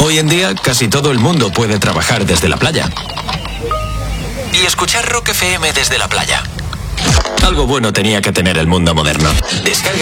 Hoy en día, casi todo el mundo puede trabajar desde la playa. Y escuchar Rock FM desde la playa. Algo bueno tenía que tener el mundo moderno. Descarga